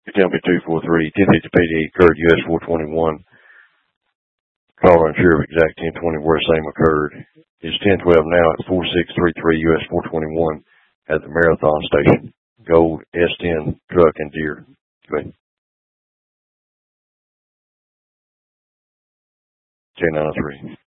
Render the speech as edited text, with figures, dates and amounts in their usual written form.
Tell me 243, 1050 PD, occurred US 421. Caller unsure of exact 1020 where same occurred. It's 1012 now at 4633 US 421 at the Marathon Station. Gold S10 truck and Deer. Go ahead. K903.